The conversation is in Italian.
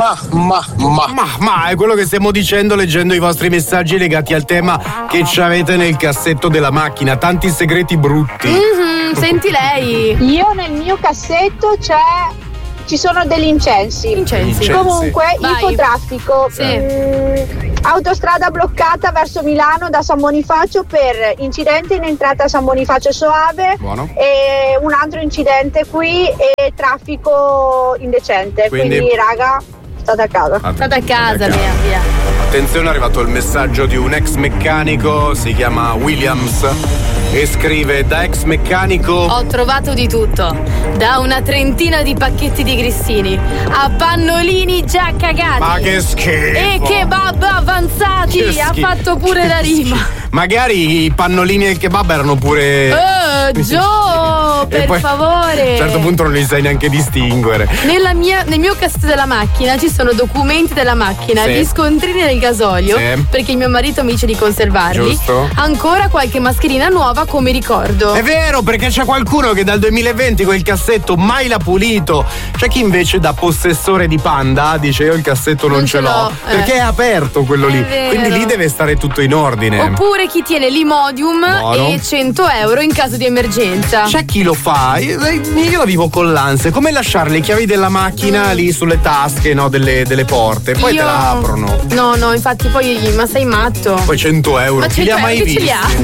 Ma è quello che stiamo dicendo leggendo i vostri messaggi legati al tema che ci avete nel cassetto della macchina, tanti segreti brutti. Senti lei. Io nel mio cassetto ci sono degli incensi. Comunque, vai. Infotraffico. Sì. Autostrada bloccata verso Milano da San Bonifacio per incidente in entrata a San Bonifacio Soave. Buono. E un altro incidente qui e traffico indecente. Quindi raga, state a casa. State a casa, via. Attenzione, è arrivato il messaggio di un ex meccanico, si chiama Williams e scrive: da ex meccanico ho trovato di tutto, da una trentina di pacchetti di grissini a pannolini già cagati. Ma che schifo! E kebab avanzati, Che ha schifo. fatto pure la rima. Magari i pannolini e il kebab erano pure Gio, E per poi, favore. A un certo punto non li sai neanche distinguere. Nel mio cassetto della macchina ci sono documenti della macchina, Sì. gli scontrini del gasolio, Sì. perché il mio marito mi dice di conservarli. Giusto. Ancora qualche mascherina nuova come ricordo. È vero, perché c'è qualcuno che dal 2020 quel cassetto mai l'ha pulito. C'è chi invece da possessore di Panda dice: io il cassetto non ce l'ho. Perché è aperto quello lì. vero. Quindi lì deve stare tutto in ordine. Oppure chi tiene l'Imodium Buono. e 100 euro in caso di emergenza. C'è chi lo fa, io la vivo con l'ansia, come lasciare le chiavi della macchina lì sulle tasche, no, delle porte, poi te la aprono. No, infatti poi, ma sei matto. Poi 100 euro, Ma chi li ha 100 mai euro chi ce visti? li